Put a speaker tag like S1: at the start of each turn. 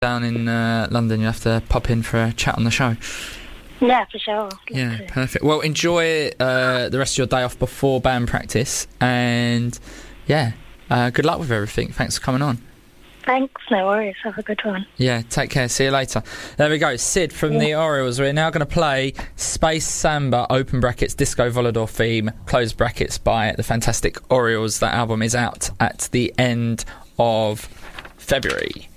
S1: down in London, you have to pop in for a chat on the show.
S2: Yeah, for sure.
S1: Yeah, perfect. Well, enjoy the rest of your day off before band practice, and good luck with everything. Thanks for coming on.
S2: Thanks, no worries. Have a good one.
S1: Yeah, take care. See you later. There we go. Sid from the Orioles. We're now going to play Space Samba, open brackets, Disco Volador theme, close brackets, by the fantastic Orioles. That album is out at the end of February.